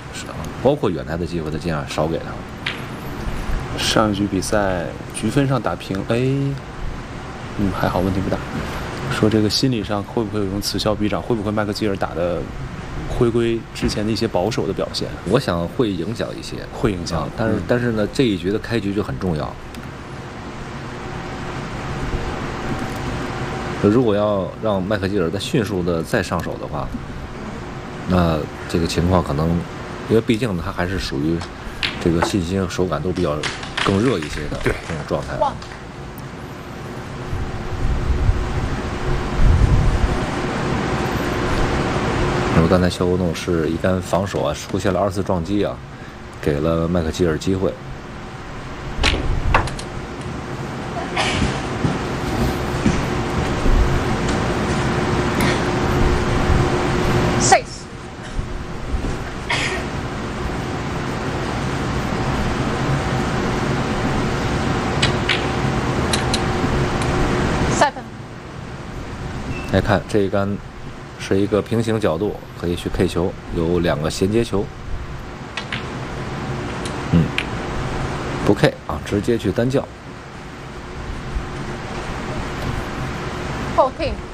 包括远台的机会，他尽量少给他。 上一局比赛局分上打平，还好，问题不大。说这个心理上会不会有种此消彼长？会不会麦克基尔打的回归之前的一些保守的表现？ 我想会影响一些， 会影响。 但是呢，这一局的开局就很重要。如果要让麦克基尔再迅速的再上手的话，那这个情况可能，因为毕竟呢，他还是属于这个信心和手感都比较更热一些的这种状态。那么刚才肖国栋是一杆防守啊，出现了2次撞击啊，给了麦克基尔机会。来看这一杆是一个平行角度，可以去 K 球，有2个衔接球。不 K 啊，直接去单降。 后 K。